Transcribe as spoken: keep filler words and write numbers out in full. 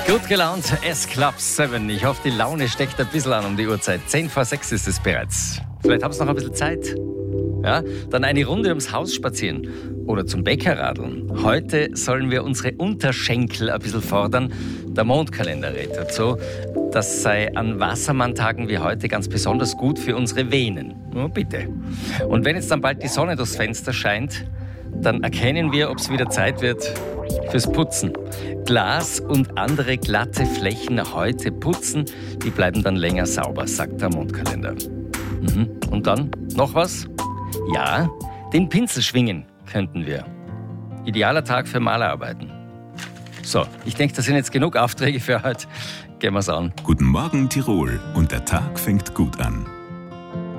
Gut gelaunt, S-Club sieben. Ich hoffe, die Laune steckt ein bisschen an um die Uhrzeit. Zehn vor sechs ist es bereits. Vielleicht habt ihr noch ein bisschen Zeit. Ja, dann eine Runde ums Haus spazieren oder zum Bäcker radeln. Heute sollen wir unsere Unterschenkel ein bisschen fordern. Der Mondkalender rät dazu. Das sei an Wassermanntagen wie heute ganz besonders gut für unsere Venen. Oh, bitte. Und wenn jetzt dann bald die Sonne durchs Fenster scheint, dann erkennen wir, ob es wieder Zeit wird fürs Putzen. Glas und andere glatte Flächen heute putzen, die bleiben dann länger sauber, sagt der Mondkalender. Mhm. Und dann noch was? Ja, den Pinsel schwingen könnten wir. Idealer Tag für Malerarbeiten. So, ich denke, das sind jetzt genug Aufträge für heute. Gehen wir's an. Guten Morgen Tirol und der Tag fängt gut an.